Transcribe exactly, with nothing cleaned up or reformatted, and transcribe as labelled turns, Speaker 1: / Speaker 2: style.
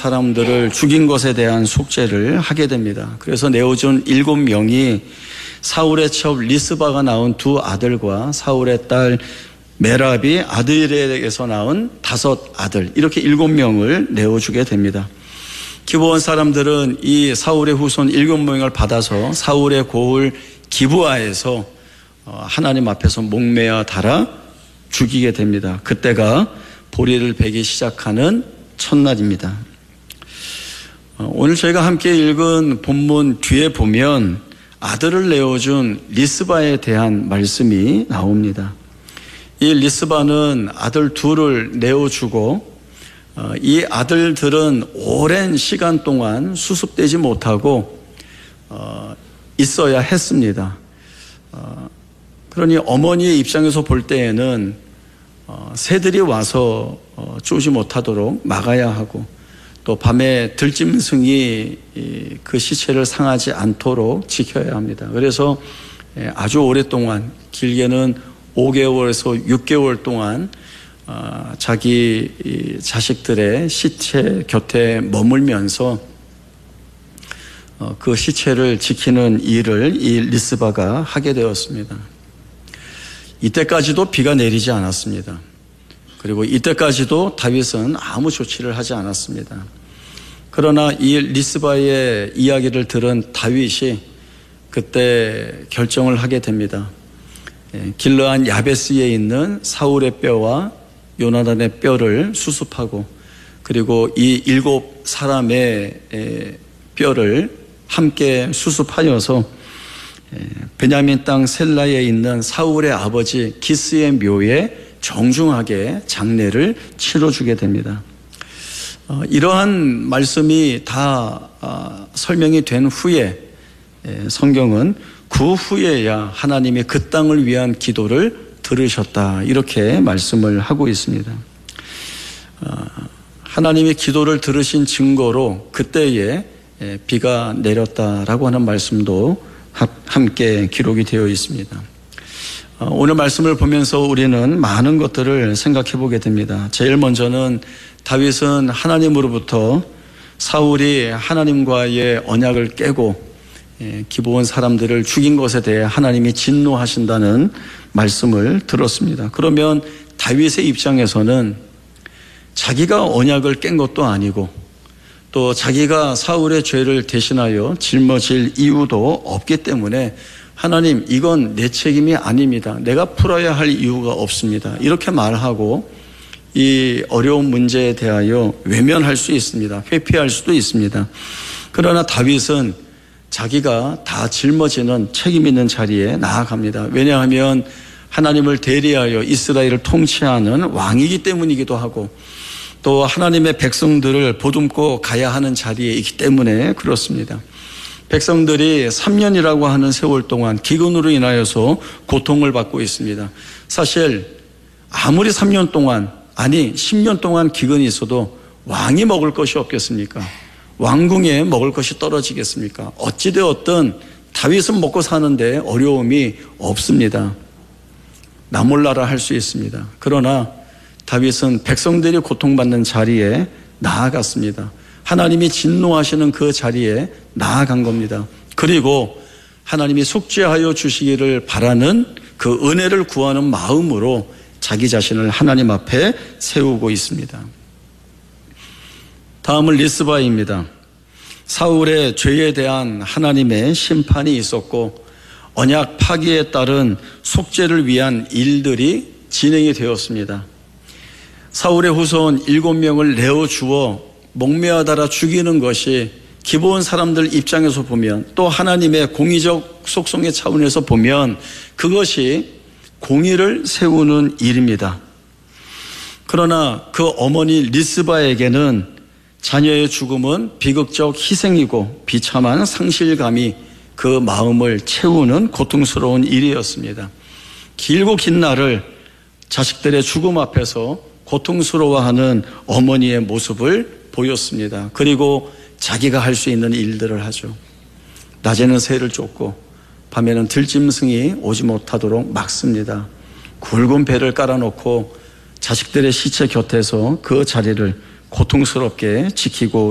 Speaker 1: 사람들을 죽인 것에 대한 속죄를 하게 됩니다. 그래서 내어준 일곱 명이 사울의 첩 리스바가 낳은 두 아들과 사울의 딸 메랍이 아들에게서 낳은 다섯 아들, 이렇게 일곱 명을 내어주게 됩니다. 기브온 사람들은 이 사울의 후손 일곱 명을 받아서 사울의 고을 기브아에서 하나님 앞에서 목매어 달아 죽이게 됩니다. 그때가 보리를 베기 시작하는 첫날입니다. 오늘 저희가 함께 읽은 본문 뒤에 보면 아들을 내어준 리스바에 대한 말씀이 나옵니다. 이 리스바는 아들 둘을 내어주고 이 아들들은 오랜 시간 동안 수습되지 못하고 있어야 했습니다. 그러니 어머니의 입장에서 볼 때에는 새들이 와서 쪼지 못하도록 막아야 하고, 또 밤에 들짐승이 그 시체를 상하지 않도록 지켜야 합니다. 그래서 아주 오랫동안, 길게는 오 개월에서 육 개월 동안 자기 자식들의 시체 곁에 머물면서 그 시체를 지키는 일을 이 리스바가 하게 되었습니다. 이때까지도 비가 내리지 않았습니다. 그리고 이때까지도 다윗은 아무 조치를 하지 않았습니다. 그러나 이 리스바의 이야기를 들은 다윗이 그때 결정을 하게 됩니다. 길르앗 야베스에 있는 사울의 뼈와 요나단의 뼈를 수습하고, 그리고 이 일곱 사람의 뼈를 함께 수습하여서 베냐민 땅 셀라에 있는 사울의 아버지 기스의 묘에 정중하게 장례를 치러주게 됩니다. 이러한 말씀이 다 설명이 된 후에 성경은 그 후에야 하나님이 그 땅을 위한 기도를 들으셨다, 이렇게 말씀을 하고 있습니다. 하나님이 기도를 들으신 증거로 그때에 비가 내렸다라고 하는 말씀도 함께 기록이 되어 있습니다. 오늘 말씀을 보면서 우리는 많은 것들을 생각해 보게 됩니다. 제일 먼저는 다윗은 하나님으로부터 사울이 하나님과의 언약을 깨고 기브온 사람들을 죽인 것에 대해 하나님이 진노하신다는 말씀을 들었습니다. 그러면 다윗의 입장에서는 자기가 언약을 깬 것도 아니고, 또 자기가 사울의 죄를 대신하여 짊어질 이유도 없기 때문에 하나님, 이건 내 책임이 아닙니다. 내가 풀어야 할 이유가 없습니다. 이렇게 말하고 이 어려운 문제에 대하여 외면할 수 있습니다. 회피할 수도 있습니다. 그러나 다윗은 자기가 다 짊어지는 책임 있는 자리에 나아갑니다. 왜냐하면 하나님을 대리하여 이스라엘을 통치하는 왕이기 때문이기도 하고, 또 하나님의 백성들을 보듬고 가야 하는 자리에 있기 때문에 그렇습니다. 백성들이 삼 년이라고 하는 세월 동안 기근으로 인하여서 고통을 받고 있습니다. 사실 아무리 삼 년 동안, 아니 십 년 동안 기근이 있어도 왕이 먹을 것이 없겠습니까? 왕궁에 먹을 것이 떨어지겠습니까? 어찌되었든 다윗은 먹고 사는데 어려움이 없습니다. 나 몰라라 할 수 있습니다. 그러나 다윗은 백성들이 고통받는 자리에 나아갔습니다. 하나님이 진노하시는 그 자리에 나아간 겁니다. 그리고 하나님이 속죄하여 주시기를 바라는 그 은혜를 구하는 마음으로 자기 자신을 하나님 앞에 세우고 있습니다. 다음은 리스바입니다. 사울의 죄에 대한 하나님의 심판이 있었고, 언약 파기에 따른 속죄를 위한 일들이 진행이 되었습니다. 사울의 후손 일곱 명을 내어주어 목매어 달아 죽이는 것이 기브온 사람들 입장에서 보면, 또 하나님의 공의적 속성의 차원에서 보면 그것이 공의를 세우는 일입니다. 그러나 그 어머니 리스바에게는 자녀의 죽음은 비극적 희생이고 비참한 상실감이 그 마음을 채우는 고통스러운 일이었습니다. 길고 긴 날을 자식들의 죽음 앞에서 고통스러워하는 어머니의 모습을 보였습니다. 그리고 자기가 할 수 있는 일들을 하죠. 낮에는 새를 쫓고 밤에는 들짐승이 오지 못하도록 막습니다. 굵은 배를 깔아놓고 자식들의 시체 곁에서 그 자리를 고통스럽게 지키고